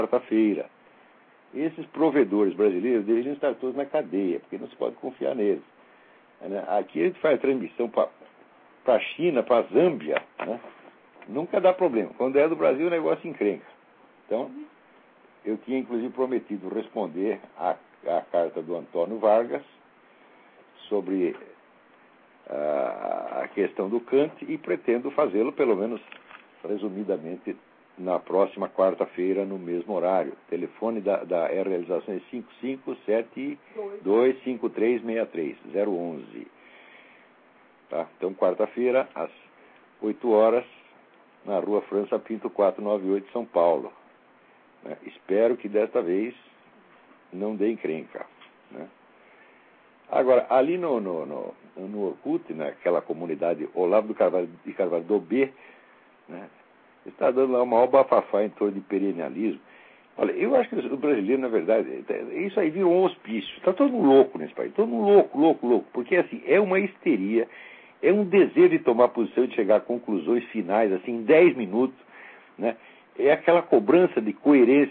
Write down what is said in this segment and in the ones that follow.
quarta-feira. Esses provedores brasileiros deveriam estar todos na cadeia, porque não se pode confiar neles. Aqui a gente faz transmissão para a China, para a Zâmbia, né? Nunca dá problema. Quando é do Brasil, o negócio encrenca. Então, eu tinha inclusive prometido responder a carta do Antônio Vargas sobre a questão do Kant e pretendo fazê-lo, pelo menos resumidamente, na próxima quarta-feira, no mesmo horário. O telefone da realização é 55725363, 011. Tá? Então, quarta-feira, às 8 horas, na Rua França Pinto 498, São Paulo. Né? Espero que desta vez não dê encrenca. Né? Agora, ali no Orkut, naquela comunidade Olavo de Carvalho do B, né, está dando lá uma maior bafafá em torno de perennialismo. Olha, eu acho que o brasileiro, na verdade, isso aí virou um hospício. Está todo mundo louco nesse país, todo mundo louco. Porque, assim, é uma histeria, é um desejo de tomar posição e de chegar a conclusões finais, assim, em 10 minutos, né? É aquela cobrança de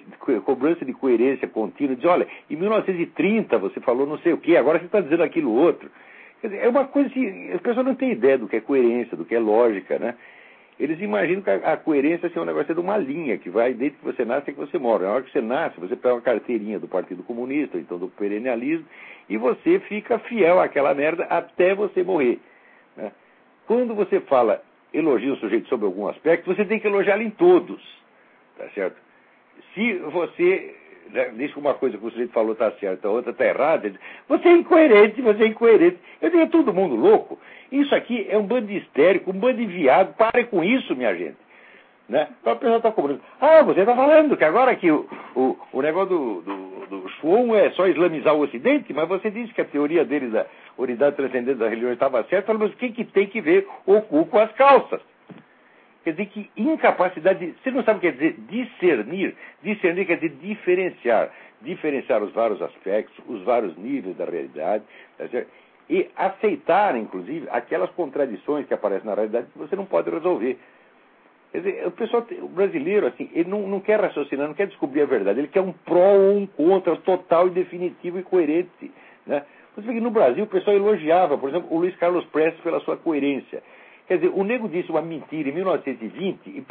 coerência contínua, de olha, em 1930 você falou não sei o quê, agora você está dizendo aquilo outro. Quer dizer, é uma coisa assim, as pessoas não têm ideia do que é coerência, do que é lógica, né? Eles imaginam que a coerência assim, é um negócio de uma linha que vai desde que você nasce até que você morre. Na hora que você nasce, você pega uma carteirinha do Partido Comunista, ou então do perennialismo, e você fica fiel àquela merda até você morrer. Né? Quando você elogia o sujeito sobre algum aspecto, você tem que elogiá-lo em todos. Tá certo? Se você diz que uma coisa que o sujeito falou está certa, a outra está errada, você é incoerente. Eu digo, é todo mundo louco. Isso aqui é um bando de histérico, um bando de viado. Pare com isso, minha gente. Né? Então a pessoa está cobrando. Você está falando que agora que o negócio do Schwon é só islamizar o Ocidente, mas você disse que a teoria dele da unidade transcendente da religião estava certa, mas o que tem que ver o cu com as calças? Quer dizer que incapacidade você não sabe o que quer dizer discernir. Discernir quer dizer diferenciar os vários aspectos, os vários níveis da realidade, tá certo? E aceitar, inclusive, aquelas contradições que aparecem na realidade que você não pode resolver. Quer dizer, o brasileiro, assim, ele não quer raciocinar, não quer descobrir a verdade, ele quer um pró ou um contra, total e definitivo e coerente. Né? Você vê que no Brasil o pessoal elogiava, por exemplo, o Luiz Carlos Prestes pela sua coerência. Quer dizer, o nego disse uma mentira em 1920 e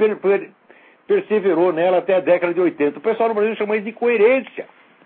perseverou nela até a década de 80. O pessoal no Brasil chama isso de coerência.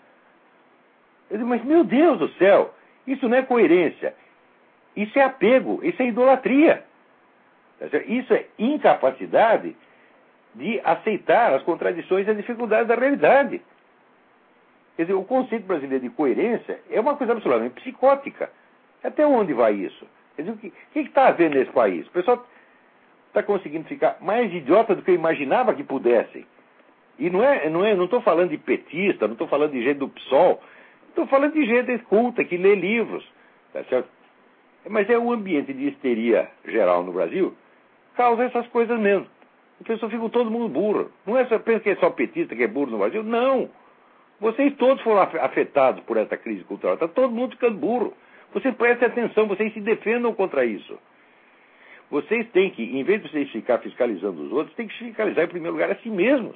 Eu digo, mas meu Deus do céu, isso não é coerência. Isso é apego, isso é idolatria. Isso é incapacidade de aceitar as contradições e as dificuldades da realidade. Quer dizer, o conceito brasileiro de coerência é uma coisa absolutamente psicótica. Até onde vai isso? Quer dizer, o que está havendo nesse país? O pessoal está conseguindo ficar mais idiota do que eu imaginava que pudessem. E não estou falando de petista, não estou falando de gente do PSOL, estou falando de gente culta, que lê livros. Tá certo? Mas é um ambiente de histeria geral no Brasil, causa essas coisas mesmo. As pessoas ficam todo mundo burro. Não é só, pensa que é só petista que é burro no Brasil. Não. Vocês todos foram afetados por essa crise cultural. Está todo mundo ficando burro. Vocês prestem atenção, vocês se defendam contra isso. Vocês têm que, em vez de vocês ficar fiscalizando os outros, têm que fiscalizar em primeiro lugar a si mesmos.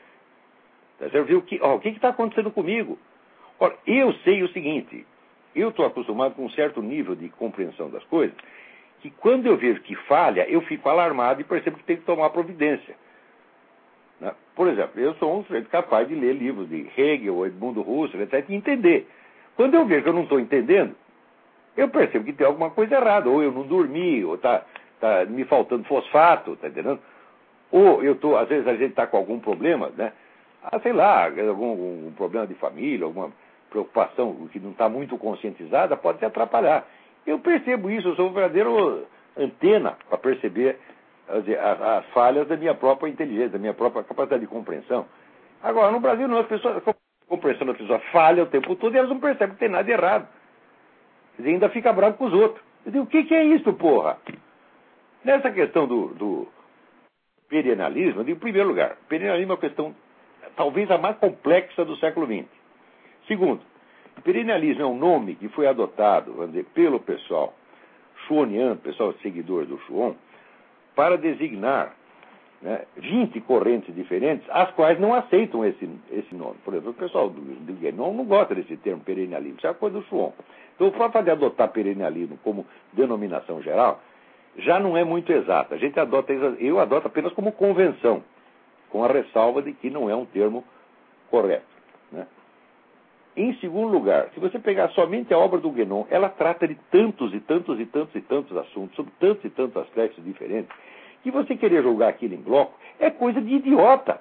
Tá certo? Ver o que está acontecendo comigo. Ora, eu sei o seguinte, eu estou acostumado com um certo nível de compreensão das coisas, que quando eu vejo que falha, eu fico alarmado e percebo que tem que tomar providência. Né? Por exemplo, eu sou um sujeito capaz de ler livros de Hegel, Edmundo Husserl, etc., e entender. Quando eu vejo que eu não estou entendendo, eu percebo que tem alguma coisa errada, ou eu não dormi, ou está me faltando fosfato, está entendendo? Ou às vezes a gente está com algum problema, né? Sei lá, algum problema de família, alguma preocupação que não está muito conscientizada, pode se atrapalhar. Eu percebo isso, eu sou um verdadeiro antena para perceber as falhas da minha própria inteligência, da minha própria capacidade de compreensão. Agora, no Brasil, não, a compreensão das pessoas falha o tempo todo e elas não percebem que tem nada de errado. Eles ainda fica bravo com os outros. Eu digo, o que é isso, porra? Nessa questão do perennialismo, eu digo, em primeiro lugar, perennialismo é uma questão talvez a mais complexa do século XX. Segundo, perennialismo é um nome que foi adotado, vamos dizer, pelo pessoal schwoniano, pessoal seguidor do Schwon, para designar né, 20 correntes diferentes, as quais não aceitam esse nome. Por exemplo, o pessoal do Guénon não gosta desse termo perennialismo, isso é a coisa do Schwann. Então, o fato de adotar perennialismo como denominação geral já não é muito exata. Eu adoto apenas como convenção, com a ressalva de que não é um termo correto, né? Em segundo lugar, se você pegar somente a obra do Guénon, ela trata de tantos e tantos e tantos e tantos assuntos, sobre tantos e tantos aspectos diferentes, que você querer julgar aquilo em bloco é coisa de idiota.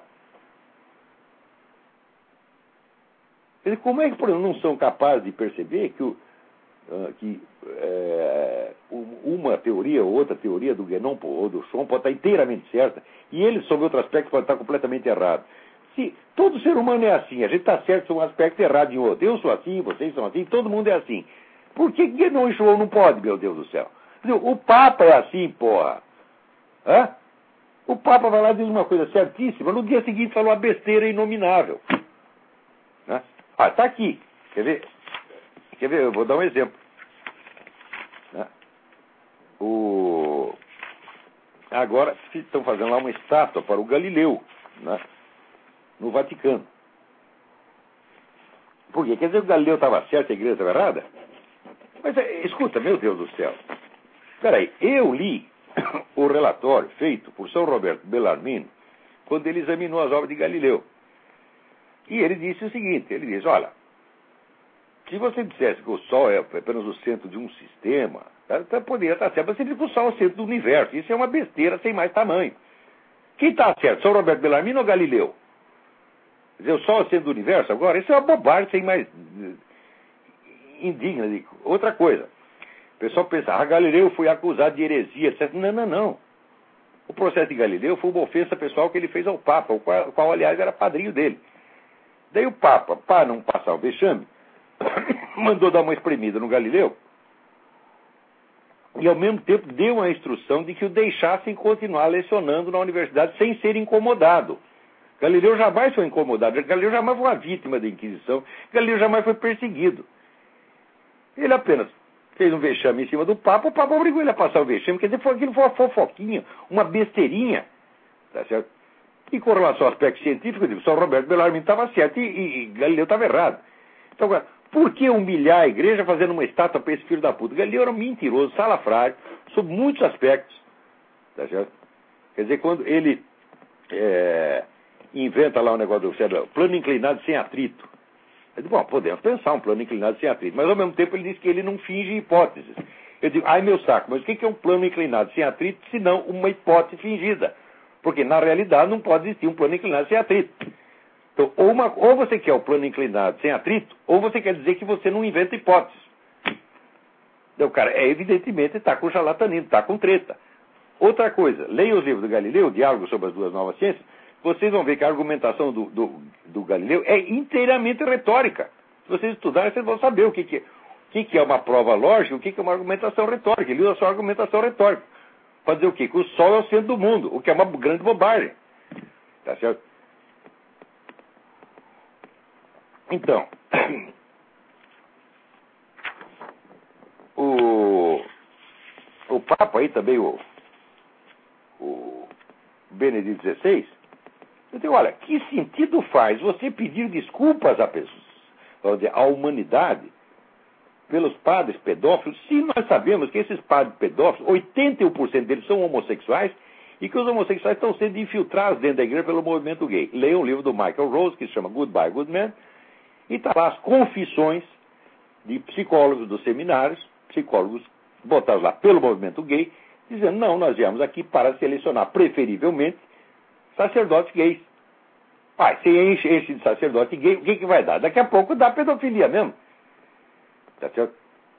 Quer dizer, como é que, por exemplo, não são capazes de perceber que uma teoria ou outra teoria do Guénon ou do Schwann pode estar inteiramente certa e ele, sob outro aspecto, pode estar completamente errado? Se todo ser humano é assim, a gente está certo em um aspecto e errado em outro. Eu sou assim, vocês são assim, todo mundo é assim. Por que Guénon e Schwann não pode, meu Deus do céu? O Papa é assim, porra. Hã? O Papa vai lá e diz uma coisa certíssima, no dia seguinte falou uma besteira inominável. Né? Ah, está aqui. Quer ver? Eu vou dar um exemplo. Né? Agora estão fazendo lá uma estátua para o Galileu, né? No Vaticano. Por quê? Quer dizer que o Galileu estava certo e a igreja estava errada? Mas escuta, meu Deus do céu. Espera aí, eu li o relatório feito por São Roberto Bellarmino quando ele examinou as obras de Galileu. E ele disse o seguinte, ele diz, olha, se você dissesse que o Sol é apenas o centro de um sistema, poderia estar certo, mas você diz que o Sol é o centro do universo. Isso é uma besteira sem mais tamanho. Quem está certo, São Roberto Bellarmino ou Galileu? Quer dizer, o Sol é o centro do universo agora? Isso é uma bobagem sem mais indigna. Outra coisa, o pessoal pensa, Galileu foi acusado de heresia, etc. Não. O processo de Galileu foi uma ofensa pessoal que ele fez ao Papa, o qual aliás, era padrinho dele. Daí o Papa, para não passar o vexame, mandou dar uma espremida no Galileu e, ao mesmo tempo, deu a instrução de que o deixassem continuar lecionando na universidade sem ser incomodado. Galileu jamais foi incomodado, Galileu jamais foi uma vítima da Inquisição, Galileu jamais foi perseguido. Ele apenas fez um vexame em cima do Papa, o Papa obrigou ele a passar o vexame, quer dizer, aquilo foi uma fofoquinha, uma besteirinha, tá certo? E com relação ao aspecto científico, eu digo, São Roberto Bellarmino estava certo e Galileu estava errado. Então, agora, por que humilhar a igreja fazendo uma estátua para esse filho da puta? Galileu era um mentiroso, salafrário, sob muitos aspectos, tá certo? Quer dizer, quando ele inventa lá o negócio do plano inclinado sem atrito. Eu digo, bom, podemos pensar um plano inclinado sem atrito, mas ao mesmo tempo ele diz que ele não finge hipóteses. Eu digo, ai meu saco, mas o que é um plano inclinado sem atrito, se não uma hipótese fingida? Porque na realidade não pode existir um plano inclinado sem atrito. Então, ou você quer o plano inclinado sem atrito, ou você quer dizer que você não inventa hipóteses. Então, cara, evidentemente está com charlatanismo, está com treta. Outra coisa, leia os livros do Galileu, Diálogo sobre as Duas Novas Ciências, vocês vão ver que a argumentação do Galileu é inteiramente retórica. Se vocês estudarem, vocês vão saber o que é uma prova lógica e o que é uma argumentação retórica. Ele usa só argumentação retórica. Para dizer o quê? Que o Sol é o centro do mundo, o que é uma grande bobagem. Tá certo? Então, o Papa aí também, o Benedito XVI, eu digo, olha, que sentido faz você pedir desculpas a pessoas, vamos dizer, à humanidade, pelos padres pedófilos, se nós sabemos que esses padres pedófilos, 81% deles são homossexuais, e que os homossexuais estão sendo infiltrados dentro da igreja pelo movimento gay. Leiam um livro do Michael Rose, que se chama Goodbye, Good Man, e está lá as confissões de psicólogos dos seminários, psicólogos botados lá pelo movimento gay, dizendo, não, nós viemos aqui para selecionar, preferivelmente, sacerdotes gays. Se enche de sacerdote gay, o que vai dar? Daqui a pouco dá pedofilia mesmo. Tá certo?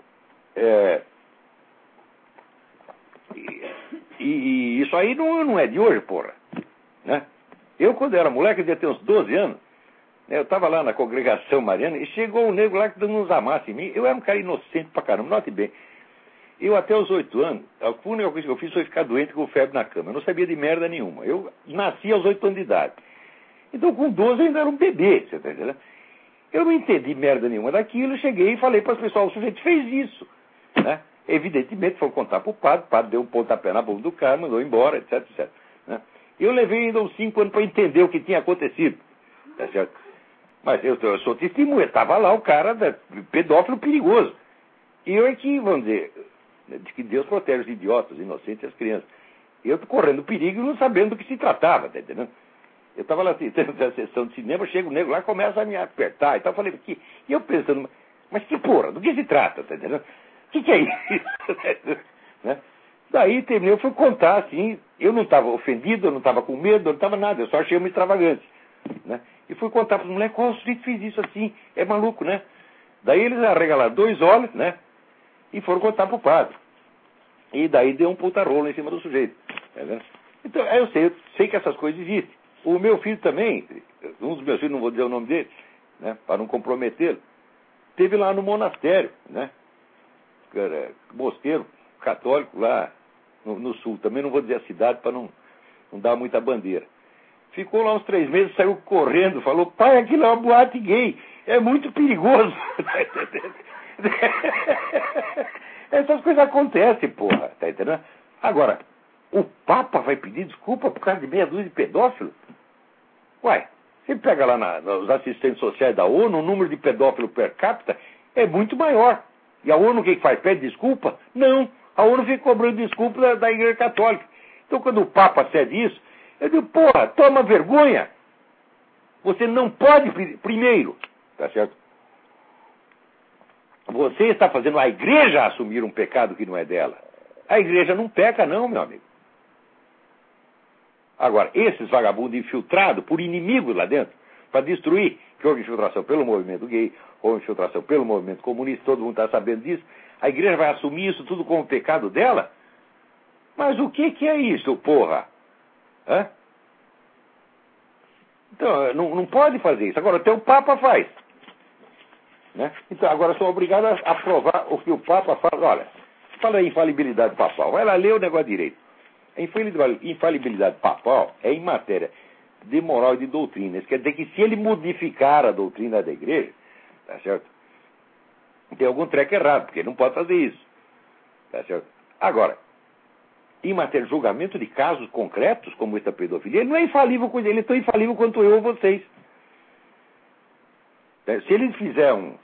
E isso aí não é de hoje, porra. Né? Eu, quando era moleque, devia ter uns 12 anos, eu estava lá na congregação mariana e chegou um negro lá que dando uns amassos em mim. Eu era um cara inocente pra caramba, note bem. Eu, até os 8 anos, a única coisa que eu fiz foi ficar doente com febre na cama. Eu não sabia de merda nenhuma. Eu nasci aos 8 anos de idade. Então, com 12, eu ainda era um bebê, você tá entendendo? Eu não entendi merda nenhuma daquilo, cheguei e falei para as pessoas, o sujeito fez isso. Né? Evidentemente, foi contar para o padre deu um pontapé na bunda do cara, mandou embora, etc, etc. Né? Eu levei ainda uns 5 anos para entender o que tinha acontecido. Tá certo? Mas eu sou testemunha, estava lá o cara pedófilo perigoso. E eu é que, vamos dizer, de que Deus protege os idiotas, os inocentes e as crianças. Eu correndo perigo e não sabendo do que se tratava, tá entendendo? Eu estava lá tendo a sessão de cinema, chega o nego lá e começa a me apertar e tal. Falei, e eu pensando, mas que porra, do que se trata, tá entendendo? O que é isso? Né? Daí terminei, eu fui contar, assim, eu não estava ofendido, eu não estava com medo, eu não estava nada, eu só achei uma extravagante. Né? E fui contar para os moleques, qual o sujeito fez isso assim, é maluco, né? Daí eles arregalaram 2 olhos, né? E foram contar pro padre. E daí deu um puta rolo em cima do sujeito. Tá vendo? Então, eu sei que essas coisas existem. O meu filho também, um dos meus filhos, não vou dizer o nome dele, né? Para não comprometê-lo, esteve lá no monastério, né? Mosteiro católico lá no sul. Também não vou dizer a cidade para não dar muita bandeira. Ficou lá uns 3 meses, saiu correndo, falou, pai, aquilo é uma boate gay, é muito perigoso. Essas coisas acontecem, porra, tá entendendo? Agora, o Papa vai pedir desculpa por causa de meia dúzia de pedófilos? Uai, você pega lá nos assistentes sociais da ONU, o número de pedófilos per capita é muito maior. E a ONU o que faz? Pede desculpa? Não, a ONU fica cobrando desculpa da Igreja Católica. Então, quando o Papa cede isso, eu digo, porra, toma vergonha. Você não pode pedir. Primeiro, tá certo? Você está fazendo a igreja assumir um pecado que não é dela. A igreja não peca, não, meu amigo. Agora, esses vagabundos infiltrados por inimigos lá dentro, para destruir, que houve infiltração pelo movimento gay, houve infiltração pelo movimento comunista, todo mundo está sabendo disso, a igreja vai assumir isso tudo como pecado dela? Mas o que é isso, porra? Hã? Então, não pode fazer isso. Agora, até o Papa faz. Né? Então, agora sou obrigado a aprovar o que o Papa fala. Olha, fala aí infalibilidade papal. Vai lá ler o negócio direito. A infalibilidade papal é em matéria de moral e de doutrina. Isso quer dizer que se ele modificar a doutrina da igreja, tá certo? Tem algum treco errado, porque ele não pode fazer isso. Tá certo? Agora, em matéria de julgamento de casos concretos, como esta pedofilia, ele não é infalível, ele é tão infalível quanto eu ou vocês. Se ele fizer um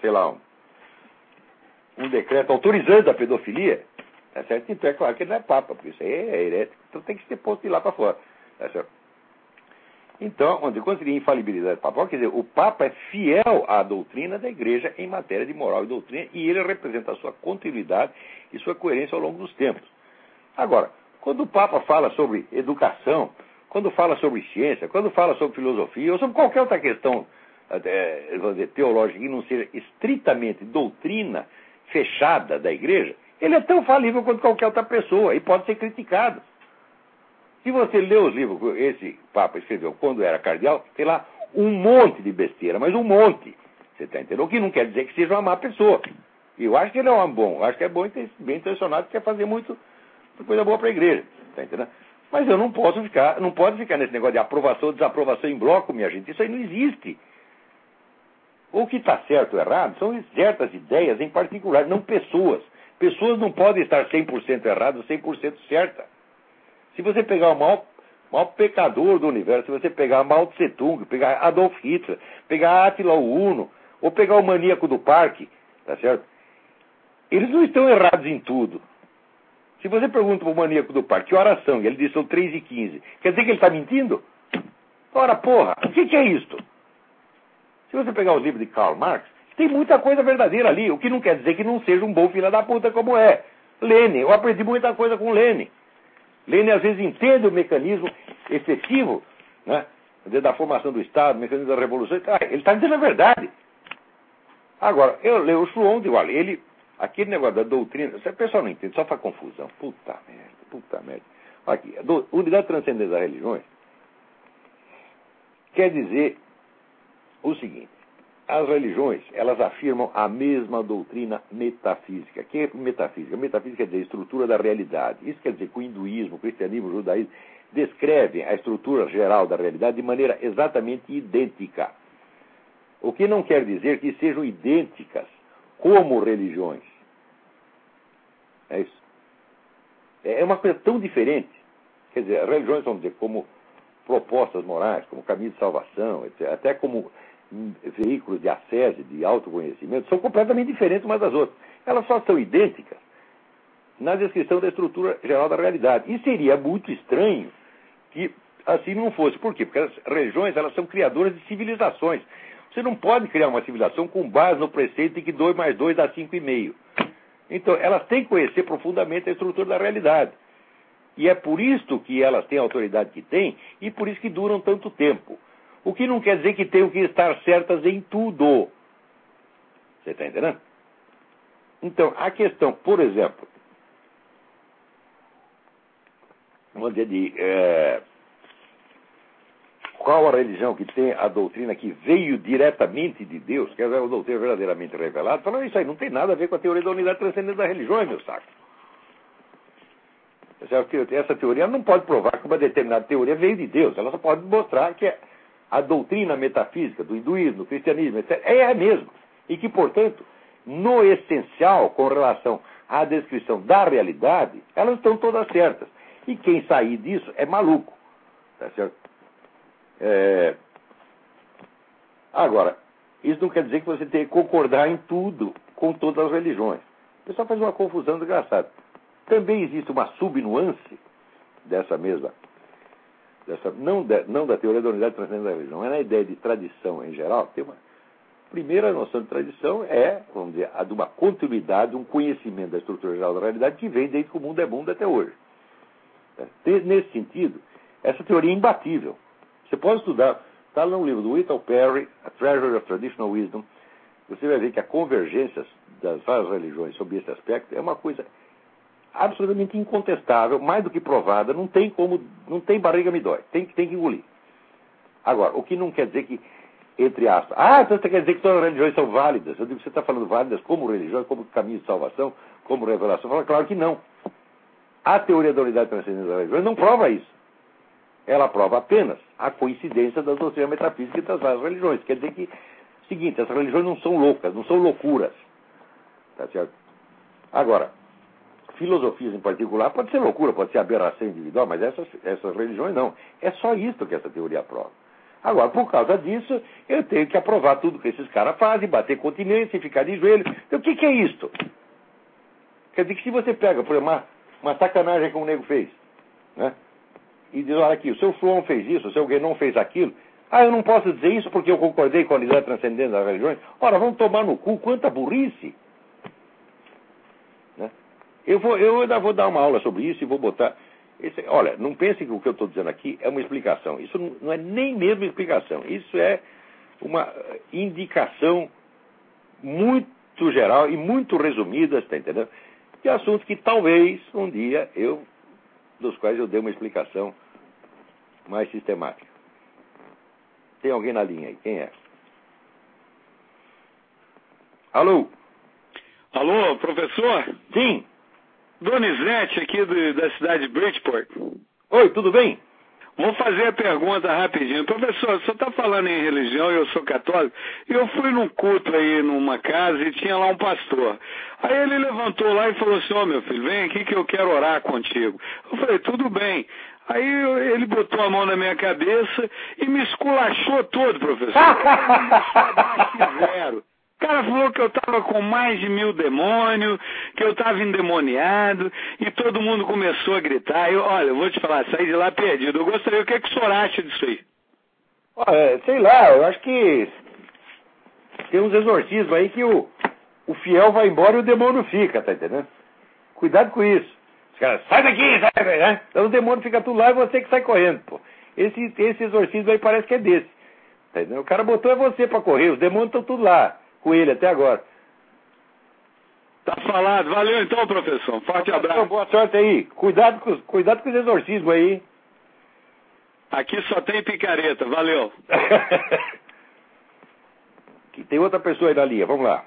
decreto autorizando a pedofilia, tá certo? Então é claro que ele não é papa, porque isso aí é herético. Então tem que ser posto de lá para fora. Tá certo? Então, quando seria infalibilidade papal, quer dizer, o Papa é fiel à doutrina da igreja em matéria de moral e doutrina, e ele representa a sua continuidade e sua coerência ao longo dos tempos. Agora, quando o Papa fala sobre educação, quando fala sobre ciência, quando fala sobre filosofia, ou sobre qualquer outra questão vamos dizer, teológica que não seja estritamente doutrina fechada da igreja, ele é tão falível quanto qualquer outra pessoa e pode ser criticado. Se você lê os livros que esse Papa escreveu quando era cardeal, tem lá um monte de besteira, mas um monte. Você está entendendo? O que não quer dizer que seja uma má pessoa. E eu acho que ele é um bom, eu acho que é bom, bem intencionado, quer fazer muita coisa boa para a igreja. Está entendendo? Mas eu não pode ficar nesse negócio de aprovação ou desaprovação em bloco, minha gente. Isso aí não existe. O que está certo ou errado são certas ideias em particular, não pessoas. Pessoas não podem estar 100% erradas, 100% certas. Se você pegar o maior pecador do universo, se você pegar Mao Tse Tung, pegar Adolf Hitler, pegar Attila o Huno, ou pegar o maníaco do parque, tá certo? Eles não estão errados em tudo. Se você pergunta para o maníaco do parque que horas são, e ele diz que são 3h15, quer dizer que ele está mentindo? Ora, porra, o que é isto? Se você pegar os livros de Karl Marx, tem muita coisa verdadeira ali, o que não quer dizer que não seja um bom filho da puta como é. Lenin, eu aprendi muita coisa com Lenin. Lenin às vezes entende o mecanismo efetivo, né, da formação do Estado, o mecanismo da Revolução. Ele está dizendo a verdade. Agora, eu leio o Schwond, olha, aquele negócio da doutrina, o pessoal não entende, só faz confusão. Puta merda. Aqui, a unidade transcendente das religiões quer dizer o seguinte: as religiões, elas afirmam a mesma doutrina metafísica. O que é metafísica? Metafísica quer dizer estrutura da realidade. Isso quer dizer que o hinduísmo, o cristianismo, o judaísmo descrevem a estrutura geral da realidade de maneira exatamente idêntica. O que não quer dizer que sejam idênticas como religiões. É isso. É uma coisa tão diferente. Quer dizer, as religiões, vamos dizer, como propostas morais, como caminho de salvação, etc., até como veículos de ascese, de autoconhecimento, são completamente diferentes umas das outras. Elas só são idênticas na descrição da estrutura geral da realidade. E seria muito estranho que assim não fosse. Por quê? Porque as religiões, elas são criadoras de civilizações. Você não pode criar uma civilização com base no preceito de que 2 mais 2 dá 5,5. Então, elas têm que conhecer profundamente a estrutura da realidade. E é por isso que elas têm a autoridade que têm e por isso que duram tanto tempo. O que não quer dizer que tenham que estar certas em tudo. Você está entendendo? Então, a questão, por exemplo, vamos dizer qual a religião que tem a doutrina que veio diretamente de Deus, quer dizer, a doutrina verdadeiramente revelada, falando isso aí não tem nada a ver com a teoria da unidade transcendente das religiões, meu saco. Essa teoria não pode provar que uma determinada teoria veio de Deus, ela só pode mostrar que a doutrina metafísica do hinduísmo, do cristianismo, etc., é a mesma. E que, portanto, no essencial, com relação à descrição da realidade, elas estão todas certas. E quem sair disso é maluco. Tá certo? Agora, isso não quer dizer que você tem que concordar em tudo com todas as religiões. O pessoal faz uma confusão desgraçada. Também existe uma subnuance dessa mesma, não da teoria da unidade transcendente da religião, é na ideia de tradição em geral. Tem uma primeira noção de tradição vamos dizer, a de uma continuidade, um conhecimento da estrutura geral da realidade que vem desde que o mundo é mundo até hoje. Nesse sentido, essa teoria é imbatível. Você pode estudar, está no livro do Whittle Perry, A Treasury of Traditional Wisdom, você vai ver que a convergência das várias religiões sobre esse aspecto é uma coisa absolutamente incontestável, mais do que provada, não tem barriga me dói, tem que engolir. Agora, o que não quer dizer que, entre aspas, então você quer dizer que todas as religiões são válidas? Eu digo que você está falando válidas como religião, como caminho de salvação, como revelação. Fala, claro que não. A teoria da unidade transcendente das religiões não prova isso. Ela prova apenas a coincidência das doutrinas metafísicas das várias religiões. Quer dizer que, seguinte, essas religiões não são loucas, não são loucuras. Tá certo? Agora, filosofias em particular pode ser loucura, pode ser aberração individual, mas essas religiões não. É só isso que essa teoria prova. Agora, por causa disso, eu tenho que aprovar tudo que esses caras fazem, bater continência, ficar de joelho. Então, o que é isto? Quer dizer que se você pega, por exemplo, uma sacanagem que um nego fez, né? E diz, olha aqui, o seu fulano fez isso, o seu Guénon fez aquilo. Eu não posso dizer isso porque eu concordei com a unidade transcendente das religiões. Ora, vamos tomar no cu, quanta burrice. Né? Eu ainda vou dar uma aula sobre isso e vou botar... olha, não pense que o que eu estou dizendo aqui é uma explicação. Isso não é nem mesmo explicação. Isso é uma indicação muito geral e muito resumida, está entendendo? De assuntos que talvez um dia dos quais eu dei uma explicação mais sistemática. Tem alguém na linha aí? Quem é? Alô? Alô, professor? Sim. Donizete, aqui da cidade de Bridgeport. Oi, tudo bem? Vou fazer a pergunta rapidinho. Professor, o senhor está falando em religião, eu sou católico, e eu fui num culto aí numa casa e tinha lá um pastor. Aí ele levantou lá e falou assim, meu filho, vem aqui que eu quero orar contigo. Eu falei, tudo bem. Aí ele botou a mão na minha cabeça e me esculachou todo, professor. Zero. O cara falou que eu estava com mais de 1000 demônios, que eu estava endemoniado, e todo mundo começou a gritar. Olha, eu vou te falar, saí de lá perdido. Eu gostaria, o que o senhor acha disso aí? Sei lá, eu acho que tem uns exorcismos aí que o fiel vai embora e o demônio fica, tá entendendo? Cuidado com isso. Os caras, sai daqui, né? Então o demônio fica tudo lá e você que sai correndo, pô. Esse exorcismo aí parece que é desse. Tá entendendo? O cara botou você pra correr, os demônios estão tudo lá. Com ele até agora. Tá falado. Valeu então, professor. Forte abraço. Boa sorte aí. Cuidado com os exorcismos aí. Aqui só tem picareta. Valeu. Tem outra pessoa aí na linha. Vamos lá.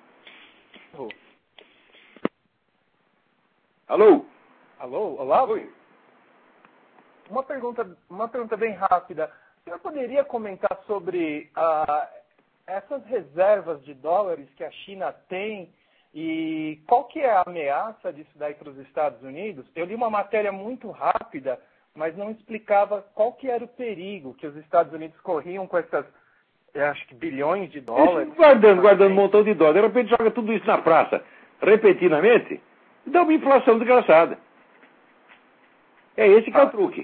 Alô? Alô? Olá? Oi. Uma pergunta bem rápida. O senhor poderia comentar sobre essas reservas de dólares que a China tem e qual que é a ameaça disso daí para os Estados Unidos? Eu li uma matéria muito rápida, mas não explicava qual que era o perigo que os Estados Unidos corriam com essas, acho que bilhões de dólares. Guardando um montão de dólares. De repente joga tudo isso na praça, repentinamente, e dá uma inflação desgraçada. É esse que é o truque.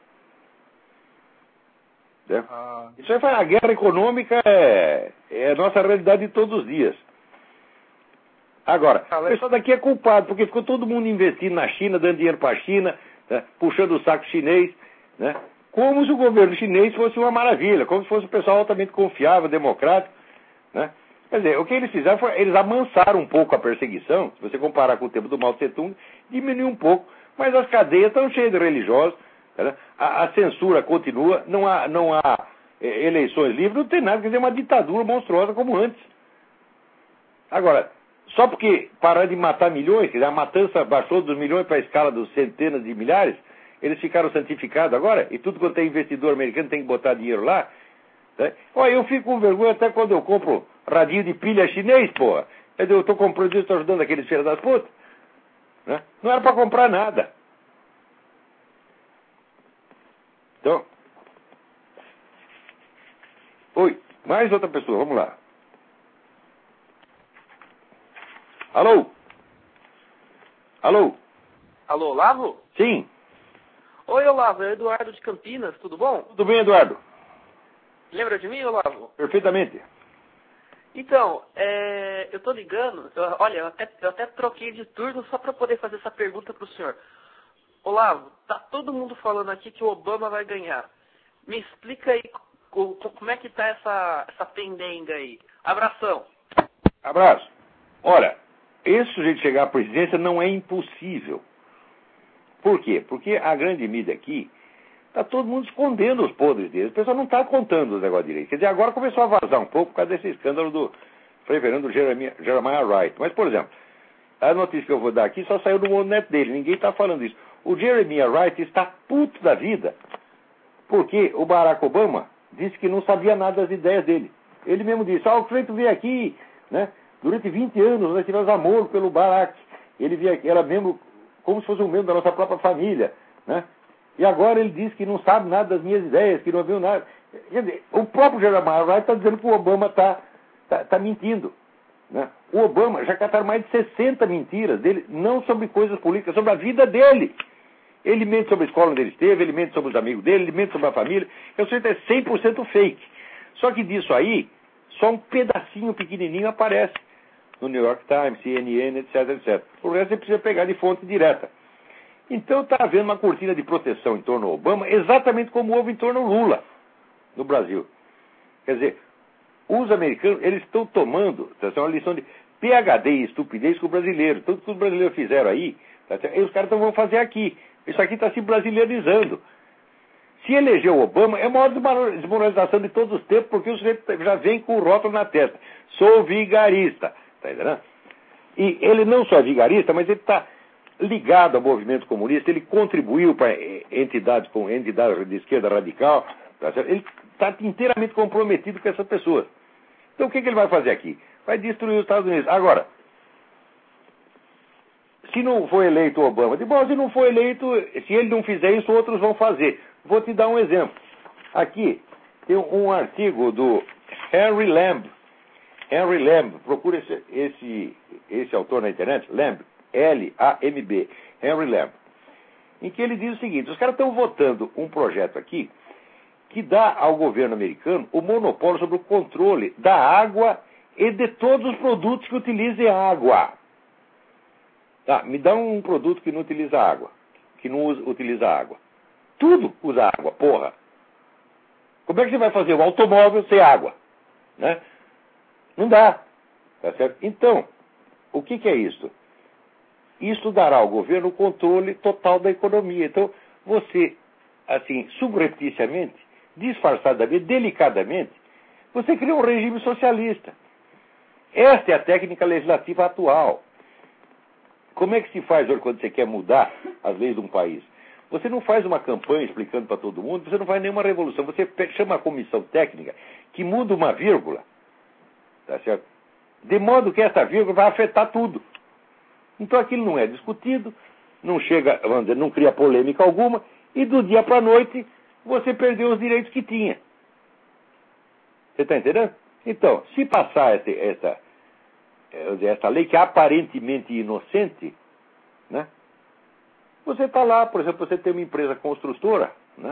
Isso aí, a guerra econômica é a nossa realidade de todos os dias. Agora, o pessoal daqui é culpado, porque ficou todo mundo investindo na China, dando dinheiro para a China, né, puxando o saco chinês, né, como se o governo chinês fosse uma maravilha, como se fosse um pessoal altamente confiável, democrático. Né. Quer dizer, o que eles fizeram foi, eles amansaram um pouco a perseguição, se você comparar com o tempo do Mao Tse-tung, diminuiu um pouco, mas as cadeias estão cheias de religiosos, né, a censura continua, não há eleições livres, não tem nada, quer dizer, uma ditadura monstruosa como antes. Agora, só porque pararam de matar milhões, quer dizer, a matança baixou dos milhões para a escala dos centenas de milhares, eles ficaram santificados agora, e tudo quanto é investidor americano tem que botar dinheiro lá. Né? Olha, eu fico com vergonha até quando eu compro radinho de pilha chinês, porra. Quer dizer, eu estou comprando isso, estou ajudando aqueles filhos das putas. Né? Não era para comprar nada. Então, oi, mais outra pessoa, vamos lá. Alô? Alô? Alô, Olavo? Sim. Oi, Olavo, é Eduardo de Campinas, tudo bom? Tudo bem, Eduardo? Lembra de mim, Olavo? Perfeitamente. Então, eu tô ligando, eu até troquei de turno só para poder fazer essa pergunta pro senhor. Olavo, tá todo mundo falando aqui que o Obama vai ganhar. Me explica aí como é que tá essa pendenga aí. Abração. Abraço. Olha, esse sujeito chegar à presidência não é impossível. Por quê? Porque a grande mídia aqui está todo mundo escondendo os podres deles. O pessoal não está contando os negócios direito. Quer dizer, agora começou a vazar um pouco por causa desse escândalo do reverendo Jeremiah Wright. Mas, por exemplo, a notícia que eu vou dar aqui só saiu do OneNet dele. Ninguém está falando isso. O Jeremiah Wright está puto da vida porque o Barack Obama disse que não sabia nada das ideias dele. Ele mesmo disse, o Cleiton veio aqui, né? Durante 20 anos nós tivemos amor pelo Barack. Ele via que era membro, como se fosse um membro da nossa própria família, né? E agora ele diz que não sabe nada das minhas ideias, que não viu nada. Quer dizer, o próprio Jeremiah Wright está dizendo que o Obama está mentindo. Né? O Obama já cataram mais de 60 mentiras dele, não sobre coisas políticas, sobre a vida dele. Ele mente sobre a escola onde ele esteve, ele mente sobre os amigos dele, ele mente sobre a família. Eu sei que é 100% fake. Só que disso aí, só um pedacinho pequenininho aparece no New York Times, CNN, etc, etc. O resto você precisa pegar de fonte direta. Então está havendo uma cortina de proteção em torno do Obama, exatamente como houve em torno do Lula, no Brasil. Quer dizer, os americanos, eles estão tomando uma lição de PhD e estupidez com o brasileiro. Tudo que os brasileiros fizeram aí, e os caras vão fazer aqui. Isso aqui está se brasileirizando. Se eleger o Obama, é a maior desmoralização de todos os tempos, porque o sujeito já vem com o rótulo na testa. Sou vigarista. Tá entendendo? E ele não só é vigarista, mas ele está ligado ao movimento comunista, ele contribuiu para entidades de esquerda radical, tá certo? Ele está inteiramente comprometido com essas pessoas. Então o que ele vai fazer aqui? Vai destruir os Estados Unidos. Agora, se não for eleito o Obama, se não for eleito, se ele não fizer isso, outros vão fazer. Vou te dar um exemplo. Aqui tem um artigo do Henry Lamb. Henry Lamb, procura esse autor na internet, Lamb, L-A-M-B, Henry Lamb, em que ele diz o seguinte: os caras estão votando um projeto aqui que dá ao governo americano o monopólio sobre o controle da água e de todos os produtos que utilizem água. Tá, me dá um produto que não utiliza água, que não utiliza água. Tudo usa água, porra. Como é que você vai fazer um automóvel sem água? Né? Não dá. Tá certo? Então, o que é isso? Isso dará ao governo o controle total da economia. Então, você, assim, subrepticiamente, disfarçadamente, delicadamente, você cria um regime socialista. Esta é a técnica legislativa atual. Como é que se faz hoje quando você quer mudar as leis de um país? Você não faz uma campanha explicando para todo mundo, você não faz nenhuma revolução. Você chama a comissão técnica que muda uma vírgula, tá certo? De modo que essa vírgula vai afetar tudo. Então aquilo não é discutido, não chega, vamos dizer, não cria polêmica alguma, e do dia para a noite você perdeu os direitos que tinha. Você está entendendo? Então, se passar essa lei que é aparentemente inocente, né? Você está lá, por exemplo, você tem uma empresa construtora, né?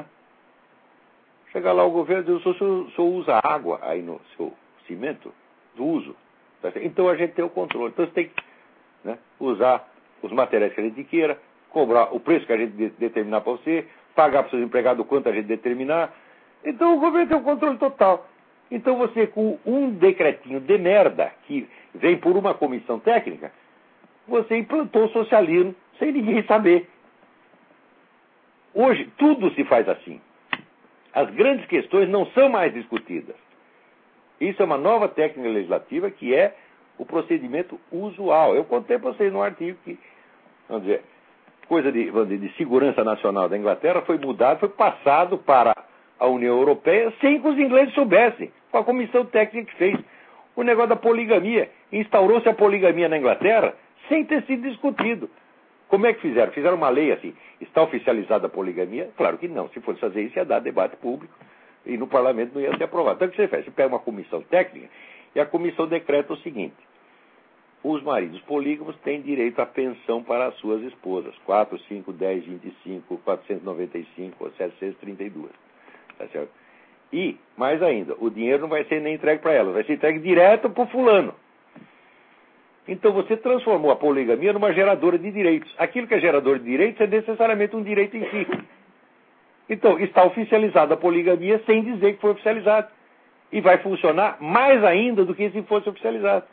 Chega lá o governo e diz, o senhor usa água aí no seu cimento? Do uso. Então a gente tem o controle. Então você tem que, né, usar os materiais que a gente queira, cobrar o preço que a gente determinar para você, pagar para os seus empregados o quanto a gente determinar. Então o governo tem o controle total. Então você, com um decretinho de merda, que vem por uma comissão técnica, você implantou o socialismo sem ninguém saber. Hoje, tudo se faz assim. As grandes questões não são mais discutidas. Isso é uma nova técnica legislativa que é o procedimento usual. Eu contei para vocês no artigo que, vamos dizer, coisa de segurança nacional da Inglaterra foi mudado, foi passado para a União Europeia sem que os ingleses soubessem, com a comissão técnica que fez. O negócio da poligamia. Instaurou-se a poligamia na Inglaterra sem ter sido discutido. Como é que fizeram? Fizeram uma lei assim, está oficializada a poligamia? Claro que não. Se fosse fazer isso, ia dar debate público e no parlamento não ia ser aprovado. Então o que você faz? Você pega uma comissão técnica e a comissão decreta o seguinte: os maridos polígamos têm direito à pensão para as suas esposas. 4, 5, 10, 25, 495 ou 732. Tá certo? E, mais ainda, o dinheiro não vai ser nem entregue para elas, vai ser entregue direto para o fulano. Então você transformou a poligamia numa geradora de direitos. Aquilo que é gerador de direitos é necessariamente um direito em si. Então, está oficializada a poligamia sem dizer que foi oficializada. E vai funcionar mais ainda do que se fosse oficializado.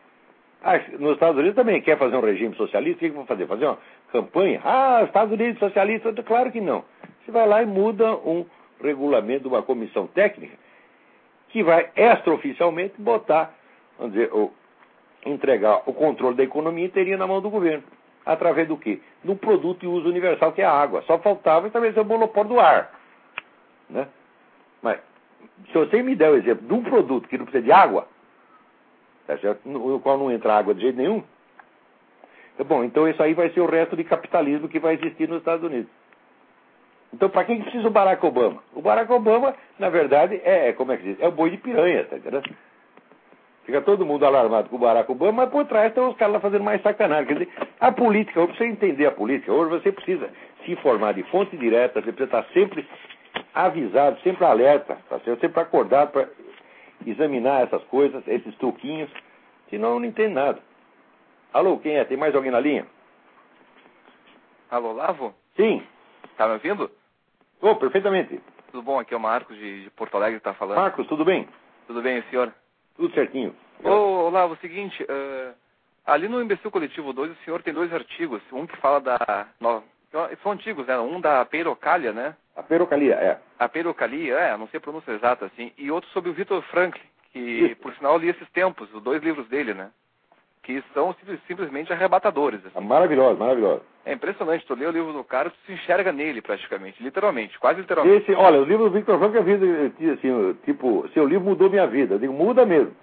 Nos Estados Unidos também quer fazer um regime socialista, o que vão fazer? Fazer uma campanha? Estados Unidos socialista? Claro que não. Você vai lá e muda um regulamento de uma comissão técnica que vai extraoficialmente botar, vamos dizer, entregar o controle da economia inteirinha na mão do governo. Através do quê? Do produto de uso universal que é a água. Só faltava estabelecer o monopólio do ar. Né? Mas, se você me der o exemplo de um produto que não precisa de água, tá certo? No qual não entra água de jeito nenhum, bom, então isso aí vai ser o resto de capitalismo que vai existir nos Estados Unidos. Então, para que precisa o Barack Obama? O Barack Obama, na verdade, como é que diz? É o boi de piranha, tá entendendo? Fica todo mundo alarmado com o Barack Obama, mas por trás tem os caras lá fazendo mais sacanagem. Quer dizer, a política, hoje, para você entender a política, hoje você precisa se informar de fonte direta, você precisa estar sempre avisado, sempre alerta, tá certo? Sempre acordado para examinar essas coisas, esses truquinhos, senão não entende nada. Alô, quem é? Tem mais alguém na linha? Alô, Lavo? Sim. Tá me ouvindo? Perfeitamente. Tudo bom? Aqui é o Marcos de Porto Alegre que tá falando. Marcos, tudo bem? Tudo bem, senhor? Tudo certinho. Lavo, o seguinte, ali no Imbecil Coletivo 2, o senhor tem 2 artigos, um que fala são antigos, né? Um da Peirocalha, né? A Perocalia, é. A Perocalia, não sei a pronúncia exata, assim, e outro sobre o Viktor Frankl, que, por sinal, eu li esses tempos, os 2 livros dele, né? Que são simplesmente arrebatadores. Assim. Maravilhoso, maravilhoso. É impressionante, tu lê o livro do cara, tu se enxerga nele praticamente, literalmente, quase literalmente. Olha, o livro do Viktor Frankl é vida, assim, tipo, seu livro mudou minha vida. Eu digo, muda mesmo.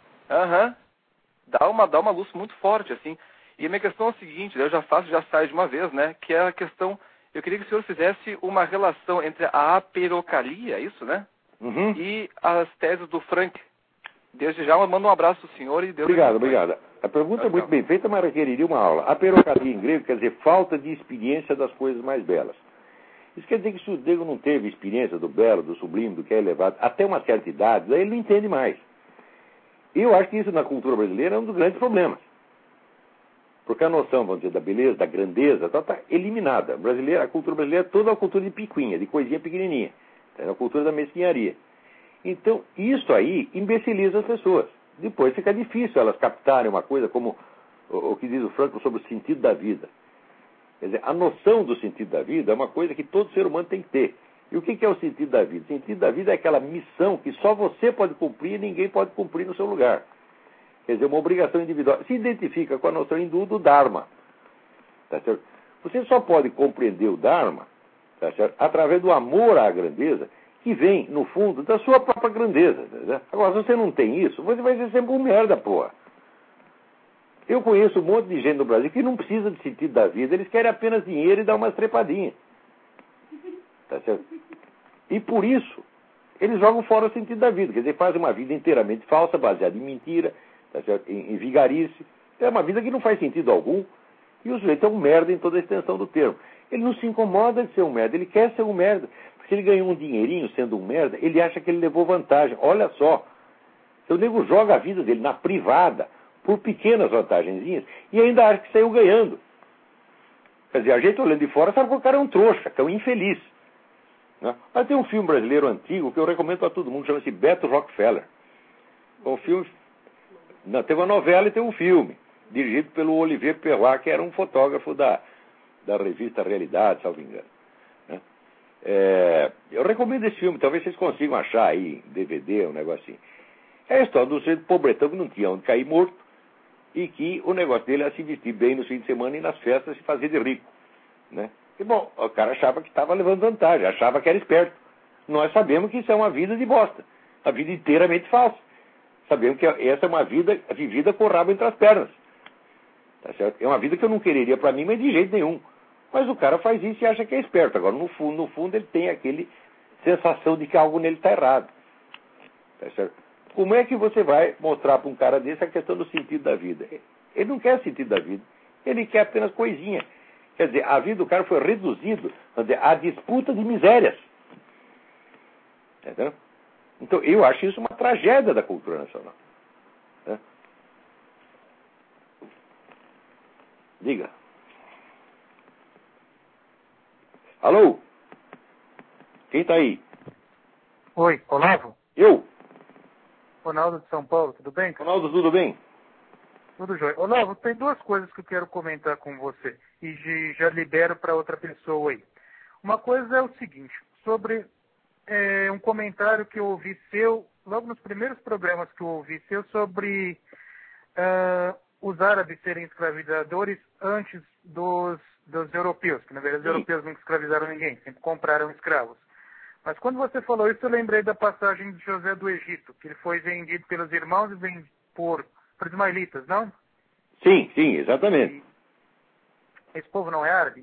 Dá uma luz muito forte, assim. E a minha questão é a seguinte, eu já saio de uma vez, né, que é a questão, eu queria que o senhor fizesse uma relação entre a aperocalia, é isso, né? Uhum. E as teses do Frankl. Desde já, eu mando um abraço ao senhor e Deus... Obrigado. A pergunta é muito bem feita, mas requeriria uma aula. A perocalia em grego quer dizer falta de experiência das coisas mais belas. Isso quer dizer que se o Diego não teve experiência do belo, do sublime, do que é elevado, até uma certa idade, daí ele não entende mais. E eu acho que isso na cultura brasileira é um dos grandes problemas. Porque a noção, vamos dizer, da beleza, da grandeza, está eliminada. A cultura brasileira é toda uma cultura de picuinha, de coisinha pequenininha. É a cultura da mesquinharia. Então, isso aí imbeciliza as pessoas. Depois fica difícil elas captarem uma coisa como o que diz o Frankl sobre o sentido da vida. Quer dizer, a noção do sentido da vida é uma coisa que todo ser humano tem que ter. E o que é o sentido da vida? O sentido da vida é aquela missão que só você pode cumprir e ninguém pode cumprir no seu lugar. Quer dizer, uma obrigação individual. Se identifica com a noção hindu do Dharma. Tá certo? Você só pode compreender o Dharma, tá certo? Através do amor à grandeza, que vem, no fundo, da sua própria grandeza. Tá? Agora, se você não tem isso, você vai ser sempre um merda, porra. Eu conheço um monte de gente no Brasil que não precisa de sentido da vida, eles querem apenas dinheiro e dar umas trepadinhas. Tá certo? E por isso, eles jogam fora o sentido da vida. Quer dizer, fazem uma vida inteiramente falsa, baseada em mentira, tá certo? Em vigarice. É uma vida que não faz sentido algum. E o sujeito é um merda em toda a extensão do termo. Ele não se incomoda de ser um merda, ele quer ser um merda. Porque ele ganhou um dinheirinho sendo um merda, ele acha que ele levou vantagem. Olha só. O nego joga a vida dele na privada, por pequenas vantagenzinhas, e ainda acha que saiu ganhando. Quer dizer, a gente olhando de fora sabe que o cara é um trouxa, que é um infeliz. Né? Mas tem um filme brasileiro antigo que eu recomendo para todo mundo, chama-se Beto Rockefeller. É um filme... Não, tem uma novela e tem um filme, dirigido pelo Olivier Perrois, que era um fotógrafo da revista Realidade, salvo engano. Né? Eu recomendo esse filme, talvez vocês consigam achar aí, DVD, um negocinho. É a história do sujeito pobretão que não tinha onde cair morto e que o negócio dele era se vestir bem no fim de semana e nas festas se fazer de rico. Né? E, bom, o cara achava que estava levando vantagem, achava que era esperto. Nós sabemos que isso é uma vida de bosta, uma vida inteiramente falsa. Sabemos que essa é uma vida vivida com o rabo entre as pernas. Tá certo? É uma vida que eu não quereria para mim, mas de jeito nenhum. Mas o cara faz isso e acha que é esperto. Agora, no fundo ele tem aquele sensação de que algo nele está errado. Tá certo? Como é que você vai mostrar para um cara desse a questão do sentido da vida? Ele não quer sentido da vida. Ele quer apenas coisinha. Quer dizer, a vida do cara foi reduzida à disputa de misérias. Entendeu? Então, eu acho isso uma tragédia da cultura nacional. Né? Diga. Alô? Quem está aí? Oi, Olavo? Eu? Ronaldo de São Paulo, tudo bem? Ronaldo, tudo bem? Tudo jóia. Olavo, tem duas coisas que eu quero comentar com você e já libero para outra pessoa aí. Uma coisa é o seguinte, sobre um comentário que eu ouvi seu, logo nos primeiros programas que eu ouvi seu, sobre os árabes serem escravizadores antes dos europeus, que na verdade os europeus nunca escravizaram ninguém, sempre compraram escravos. Mas quando você falou isso, eu lembrei da passagem de José do Egito, que ele foi vendido pelos irmãos e vendido por ismaelitas, não? Sim, exatamente. Esse povo não é árabe?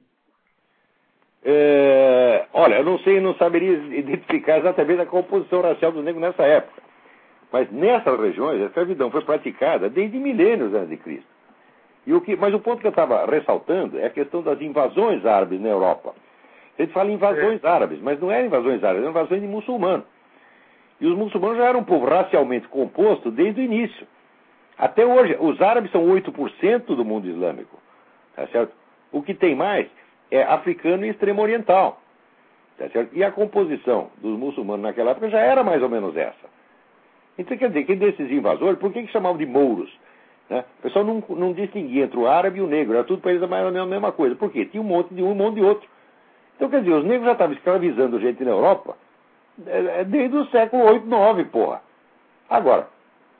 Olha, eu não saberia identificar exatamente a composição racial dos negros nessa época. Mas nessas regiões a escravidão foi praticada desde milênios antes de Cristo. Mas o ponto que eu estava ressaltando é a questão das invasões árabes na Europa. A gente fala invasões árabes, mas não eram invasões árabes, eram invasões de muçulmanos. E os muçulmanos já eram um povo racialmente composto desde o início. Até hoje, os árabes são 8% do mundo islâmico. Tá certo? O que tem mais é africano e extremo oriental. Tá certo? E a composição dos muçulmanos naquela época já era mais ou menos essa. Então, quer dizer, que desses invasores, por que chamavam de mouros? Né? O pessoal não distinguia entre o árabe e o negro, era tudo para eles mais ou menos a mesma coisa. Por quê? Tinha um monte de um e um monte de outro. Então, quer dizer, os negros já estavam escravizando gente na Europa desde o século 8, 9, porra. Agora,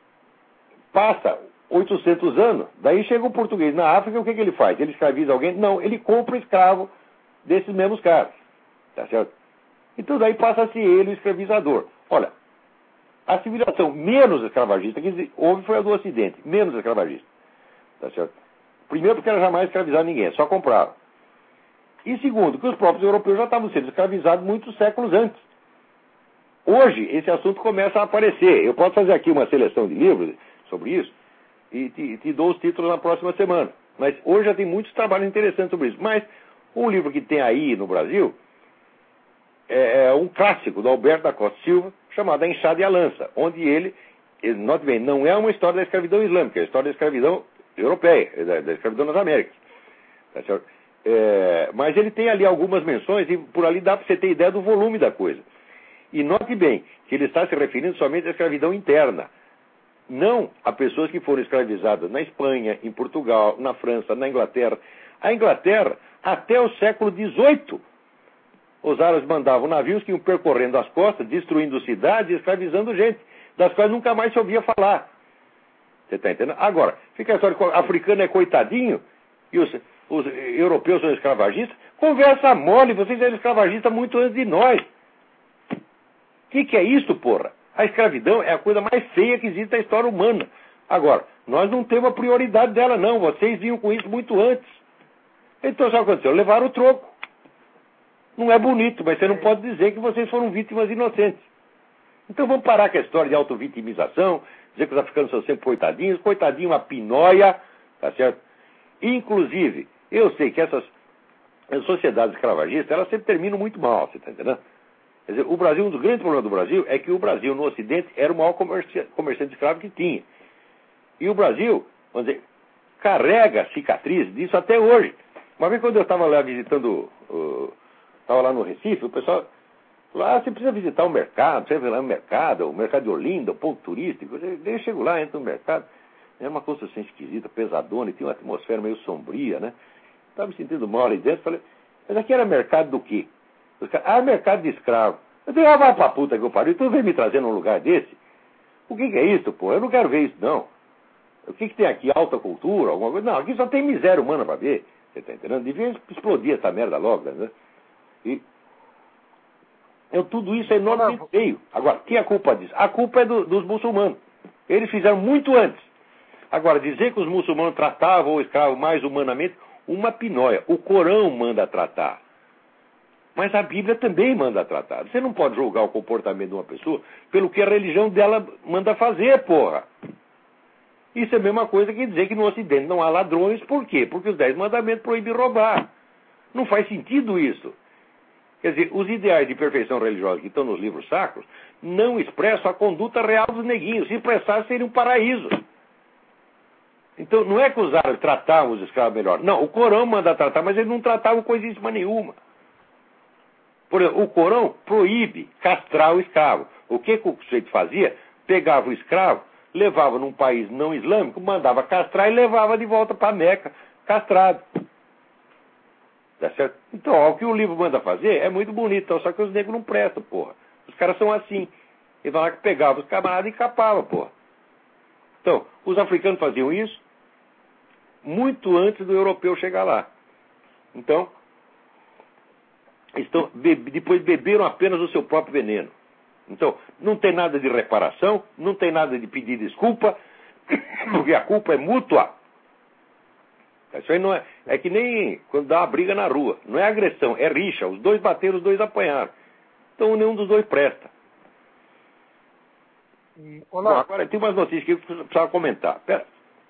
passa 800 anos, daí chega o português na África, o que ele faz? Ele escraviza alguém? Não, ele compra escravo desses mesmos caras. Tá certo? Então, daí passa a ser ele o escravizador. Olha, a civilização menos escravagista que houve foi a do Ocidente, menos escravagista. Tá certo? Primeiro, porque ela jamais escravizava ninguém, só comprava. E segundo, que os próprios europeus já estavam sendo escravizados muitos séculos antes. Hoje, esse assunto começa a aparecer. Eu posso fazer aqui uma seleção de livros sobre isso e te dou os títulos na próxima semana. Mas hoje já tem muitos trabalhos interessantes sobre isso. Mas um livro que tem aí no Brasil é um clássico do Alberto da Costa Silva, chamado A Enxada e a Lança, onde ele note bem, não é uma história da escravidão islâmica, é a história da escravidão europeia, da escravidão nas Américas. Tá certo? Mas ele tem ali algumas menções e por ali dá para você ter ideia do volume da coisa. E note bem que ele está se referindo somente à escravidão interna, não a pessoas que foram escravizadas na Espanha, em Portugal, na França, na Inglaterra. A Inglaterra, até o século XVIII, os árabes mandavam navios que iam percorrendo as costas, destruindo cidades e escravizando gente, das quais nunca mais se ouvia falar. Você está entendendo? Agora, fica a história que o africano é coitadinho e os europeus são escravagistas. Conversa mole, vocês eram escravagistas muito antes de nós. O que é isso, porra? A escravidão é a coisa mais feia que existe na história humana. Agora, nós não temos a prioridade dela, não. Vocês vinham com isso muito antes. Então, sabe o que aconteceu? Levaram o troco. Não é bonito, mas você não pode dizer que vocês foram vítimas inocentes. Então vamos parar com a história de autovitimização, dizer que os africanos são sempre coitadinhos, coitadinho uma pinóia, tá certo? Inclusive, eu sei que essas sociedades escravagistas, elas sempre terminam muito mal, você está entendendo? Quer dizer, o Brasil, um dos grandes problemas do Brasil é que o Brasil, no Ocidente, era o maior comerciante de escravo que tinha. E o Brasil, vamos dizer, carrega cicatriz disso até hoje. Uma vez quando eu estava lá visitando, estava lá no Recife, o pessoal falou, você precisa visitar o mercado, você vai lá no mercado, o mercado de Olinda, o ponto turístico. Eu chego lá, entro no mercado, é uma construção esquisita, pesadona, e tinha uma atmosfera meio sombria, né? Estava me sentindo mal ali dentro, falei, mas aqui era mercado do quê? Mercado de escravo. Eu disse, vai pra puta que eu pariu, tu vem me trazer num lugar desse? O que é isso, pô? Eu não quero ver isso, não. O que tem aqui? Alta cultura, alguma coisa? Não, aqui só tem miséria humana pra ver. Você tá entendendo? Devia explodir essa merda logo, né? E tudo isso é enormemente feio. Agora, quem é a culpa disso? A culpa é dos muçulmanos. Eles fizeram muito antes. Agora, dizer que os muçulmanos tratavam o escravo mais humanamente, uma pinóia. O Corão manda tratar. Mas a Bíblia também manda tratar. Você não pode julgar o comportamento de uma pessoa pelo que a religião dela manda fazer, porra. Isso é a mesma coisa que dizer que no Ocidente não há ladrões. Por quê? Porque os 10 mandamentos proíbem roubar. Não faz sentido isso. Quer dizer, os ideais de perfeição religiosa que estão nos livros sacros não expressam a conduta real dos neguinhos. Se expressassem, seria um paraíso. Então, não é que os árabes tratavam os escravos melhor. Não, o Corão manda tratar, mas eles não tratavam coisíssima nenhuma. Por exemplo, o Corão proíbe castrar o escravo. O que o sujeito fazia? Pegava o escravo, levava num país não islâmico, mandava castrar e levava de volta para Meca, castrado. Tá certo? Então, ó, o que o livro manda fazer é muito bonito, só que os negros não prestam, porra. Os caras são assim. Eles vão lá que pegavam os camaradas e capavam, porra. Então, os africanos faziam isso muito antes do europeu chegar lá. Então, depois beberam apenas o seu próprio veneno. Então, não tem nada de reparação, não tem nada de pedir desculpa, porque a culpa é mútua. Isso aí não é que nem quando dá uma briga na rua. Não é agressão, é rixa. Os dois bateram, os dois apanharam. Então, nenhum dos dois presta. Bom, agora tem umas notícias que eu precisava comentar. Pera.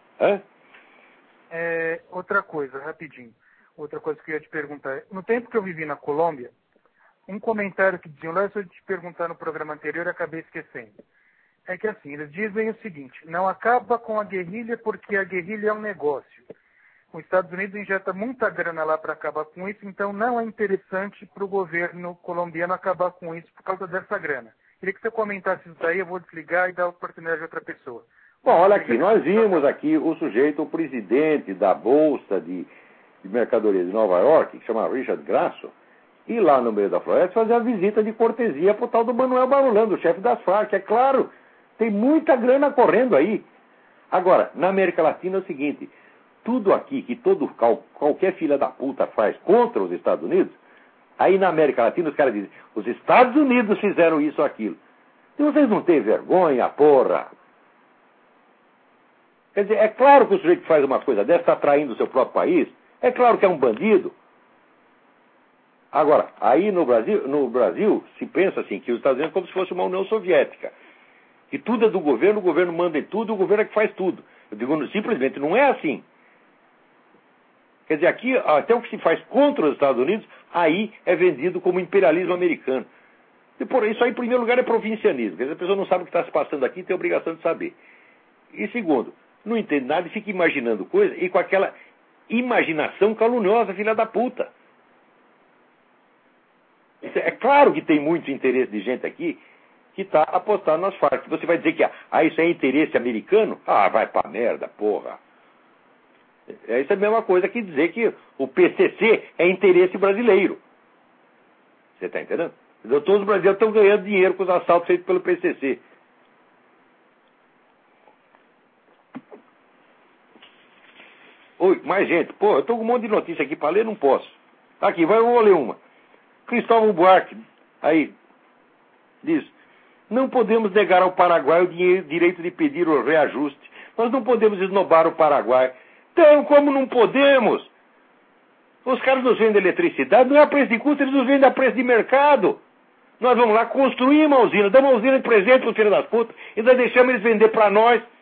Outra coisa, rapidinho. Outra coisa que eu ia te perguntar. No tempo que eu vivi na Colômbia, um comentário que diziam lá, se eu te perguntar no programa anterior, eu acabei esquecendo. É que assim, eles dizem o seguinte, não acaba com a guerrilha porque a guerrilha é um negócio. Os Estados Unidos injeta muita grana lá para acabar com isso, então não é interessante para o governo colombiano acabar com isso por causa dessa grana. Queria que você comentasse isso daí, eu vou desligar e dar a oportunidade a outra pessoa. Bom, olha aqui, nós vimos aqui o sujeito, o presidente da Bolsa de Mercadorias de Nova York, que chama Richard Grasso, ir lá no meio da floresta fazer a visita de cortesia pro tal do Manuel Barulando, o chefe das Farc. É claro, tem muita grana correndo aí. Agora, na América Latina é o seguinte, tudo aqui que qualquer filha da puta faz contra os Estados Unidos, aí na América Latina os caras dizem, os Estados Unidos fizeram isso ou aquilo. Então vocês não têm vergonha, porra. Quer dizer, é claro que o sujeito que faz uma coisa dessa está traindo o seu próprio país. É claro que é um bandido. Agora, aí no Brasil se pensa assim, que os Estados Unidos é como se fosse uma União Soviética. Que tudo é do governo, o governo manda em tudo, o governo é que faz tudo. Eu digo, simplesmente não é assim. Quer dizer, aqui, até o que se faz contra os Estados Unidos, aí é vendido como imperialismo americano. E por isso aí, em primeiro lugar, é provincianismo. Quer dizer, a pessoa não sabe o que está se passando aqui e tem a obrigação de saber. E segundo, não entende nada e fica imaginando coisa e com aquela imaginação caluniosa, filha da puta. É claro que tem muito interesse de gente aqui que está apostando nas Farc. Você vai dizer que isso é interesse americano? Vai pra merda, porra. Isso é a mesma coisa que dizer que o PCC é interesse brasileiro. Você está entendendo? Todos os brasileiros estão ganhando dinheiro com os assaltos feitos pelo PCC. Oi, mais gente. Pô, eu estou com um monte de notícia aqui para ler, não posso. Aqui, eu vou ler uma. Cristóvão Buarque, aí, diz, não podemos negar ao Paraguai o direito de pedir o reajuste. Nós não podemos esnobar o Paraguai. Então, como não podemos? Os caras nos vendem eletricidade, não é a preço de custo, eles nos vendem a preço de mercado. Nós vamos lá construir uma usina, damos uma usina de presente pro filho das putas, e ainda deixamos eles vender para nós